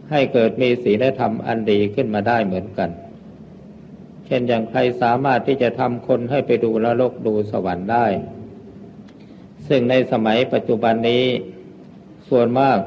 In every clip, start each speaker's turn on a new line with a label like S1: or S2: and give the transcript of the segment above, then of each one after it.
S1: ให้เกิดมีศีลธรรมอันดีขึ้นมาได้เหมือนกันเช่นอย่างใครสามารถที่จะทำคนให้ไปดูนรกดูสวรรค์ได้ซึ่งในสมัยปัจจุบันนี้ส่วนมาก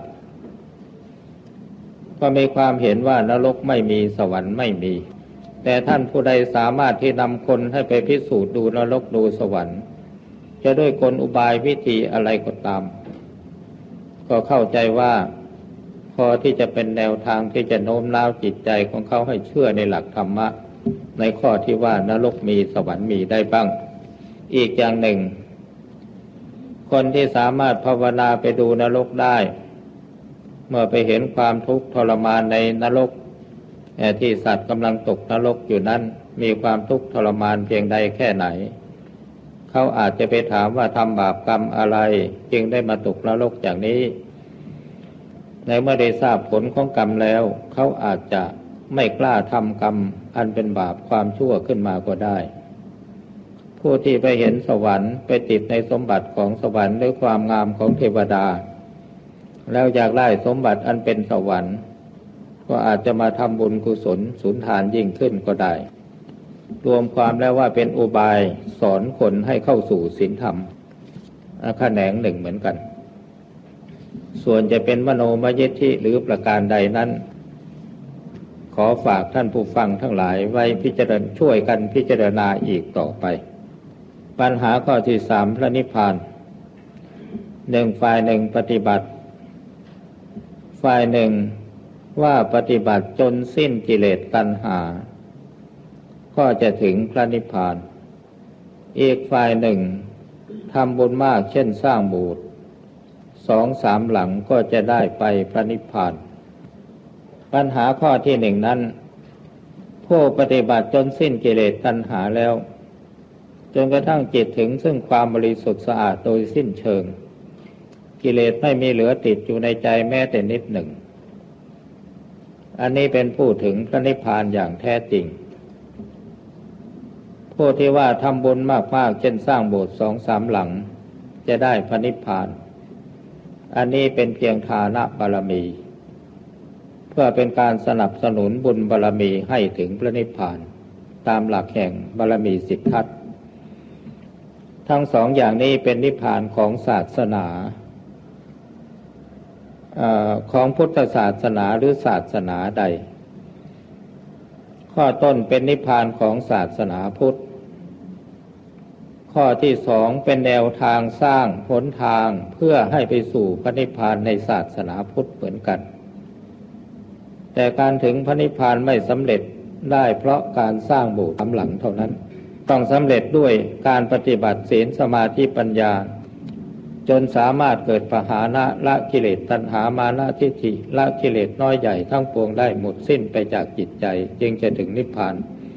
S1: ก็มีความเห็นว่านรกไม่มีสวรรค์ไม่มีแต่ท่านผู้ใดสามารถที่นำคนให้ไปพิสูจน์ดูนรกดูสวรรค์จะด้วยกลอุบายวิธีอะไรก็ตามก็เข้าใจว่าพอที่จะเป็นแนวทางที่จะโน้มน้าวจิตใจของเขาให้เชื่อในหลักธรรมะในข้อที่ว่านรกมีสวรรค์มีได้บ้างอีกอย่างหนึ่งคนที่สามารถภาวนาไปดูนรกได้เมื่อไปเห็นความทุกข์ทรมานในนรกที่สัตว์กำลังตกนรกอยู่นั้นมีความทุกข์ทรมานเพียงใดแค่ไหนเขาอาจจะไปถามว่าทำบาปกรรมอะไรจึงได้มาตกนรกอย่างนี้ในเมื่อได้ทราบผลของกรรมแล้วเขาอาจจะไม่กล้าทำกรรมอันเป็นบาปความชั่วขึ้นมาก็ได้ผู้ที่ไปเห็นสวรรค์ไปติดในสมบัติของสวรรค์ด้วยความงามของเทวดาแล้วอยากได้สมบัติอันเป็นสวรรค์ก็อาจจะมาทำบุญกุศลสุนทานยิ่งขึ้นก็ได้รวมความแล้วว่าเป็นอุบายสอนคนให้เข้าสู่ศีลธรรมแขนงหนึ่งเหมือนกันส่วนจะเป็นมโนมยิทธิหรือประการใดนั้นขอฝากท่านผู้ฟังทั้งหลายไว้พิจารณาช่วยกันพิจารณาอีกต่อไปปัญหาข้อที่สามพระนิพพานหนึ่งฝ่ายหนึ่งปฏิบัติฝ่ายหนึ่งว่าปฏิบัติจนสิ้นกิเลสตัณหาก็จะถึงพระนิพพานอีกฝ่ายหนึ่งทำบุญมากเช่นสร้างโบสถ์2-3 หลังก็จะได้ไปพระนิพพานปัญหาข้อที่หนึ่งนั้นผู้ปฏิบัติจนสิ้นกิเลสตัณหาแล้วจนกระทั่งจิตถึงซึ่งความบริสุทธิ์สะอาดโดยสิ้นเชิงกิเลสไม่มีเหลือติดอยู่ในใจแม้แต่นิดหนึ่งอันนี้เป็นผู้ถึงพระนิพพานอย่างแท้จริงผู้ที่ว่าทำบุญมากๆเช่นสร้างโบสถ์2-3 หลังจะได้พระนิพพานอันนี้เป็นเพียงทานบารมีเพื่อเป็นการสนับสนุนบุญบารมีให้ถึงพระนิพพานตามหลักแห่งบารมี10 ทัศน์ทั้งสองอย่างนี้เป็นนิพพานของศาสนาของพุทธศาสนาหรือศาสนาใดข้อต้นเป็นนิพพานของศาสนาพุทธข้อที่สองเป็นแนวทางสร้างหนทางเพื่อให้ไปสู่พระนิพพานในศาสนาพุทธเหมือนกันแต่การถึงพระนิพพานไม่สำเร็จได้เพราะการสร้างโบสถ์3 หลังเท่านั้นต้องสำเร็จด้วยการปฏิบัติศีลสมาธิปัญญาจนสามารถเกิดปหานะละกิเลสตัณหามานะทิฏฐิละกิเลสน้อยใหญ่ทั้งปวงได้หมดสิ้นไปจากจิตใจจึงจะถึงนิพพาน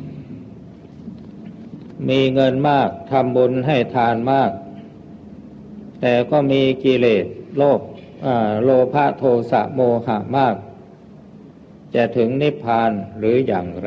S1: มีเงินมากทำบุญให้ทานมากแต่ก็มีกิเลสโลภะโทสะโมหะมากจะถึงนิพพานหรืออย่างไร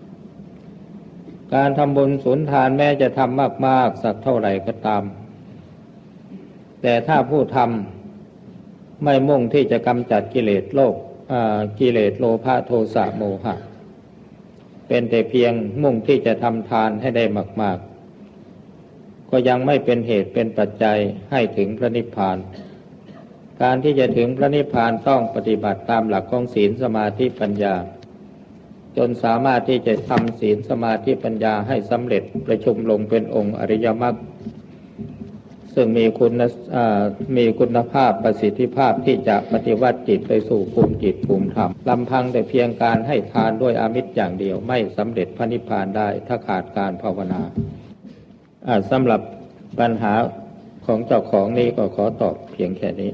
S1: การทำบุญสุนทานแม้จะทำมากๆสักเท่าไหร่ก็ตามแต่ถ้าผู้ทำไม่มุ่งที่จะกำจัดกิเลสกิเลสโลภะโทสะโมหะเป็นแต่เพียงมุ่งที่จะทำทานให้ได้มากๆก็ยังไม่เป็นเหตุเป็นปัจจัยให้ถึงพระนิพพานการที่จะถึงพระนิพพานต้องปฏิบัติตามหลักของศีลสมาธิปัญญาจนสามารถที่จะทำศีลสมาธิปัญญาให้สำเร็จประชุมลงเป็นองค์อริยมรรคซึ่งมีคุณภาพประสิทธิภาพที่จะปฏิวัติจิตไปสู่ภูมิจิตภูมิธรรมลำพังแต่เพียงการให้ทานด้วยอามิตรอย่างเดียวไม่สำเร็จพระนิพพานได้ถ้าขาดการภาวนาสำหรับปัญหาของเจ้าของนี้ก็ขอตอบเพียงแค่นี้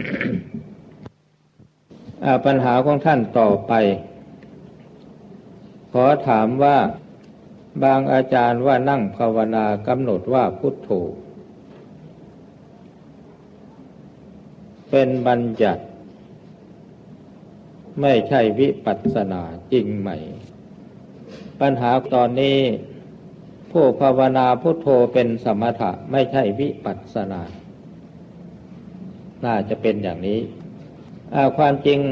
S1: ปัญหาของท่านต่อไปขอถามว่าบางอาจารย์ว่านั่งภาวนากำหนดว่าพุทโธเป็นบัญญัติไม่ใช่วิปัสสนาจริงไหมปัญหาตอนนี้ผู้ภาวนาพุทโธเป็นสมถะไม่ใช่วิปัสสนาน่าจะเป็นอย่างนี้ความจริง